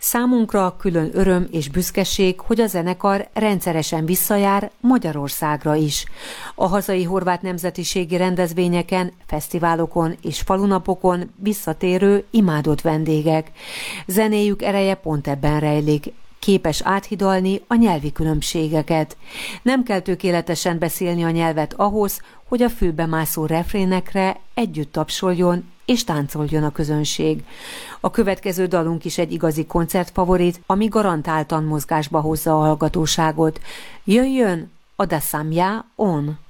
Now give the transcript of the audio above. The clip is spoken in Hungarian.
Számunkra külön öröm és büszkeség, hogy a zenekar rendszeresen visszajár Magyarországra is. A hazai horvát nemzetiségi rendezvényeken, fesztiválokon és falunapokon visszatérő imádott vendégek. Zenéjük ereje pont ebben rejlik. Képes áthidalni a nyelvi különbségeket. Nem kell tökéletesen beszélni a nyelvet ahhoz, hogy a fülbemászó refrénekre együtt tapsoljon és táncoljon a közönség. A következő dalunk is egy igazi koncertfavorit, ami garantáltan mozgásba hozza a hallgatóságot. Jöjjön a Da Samja On!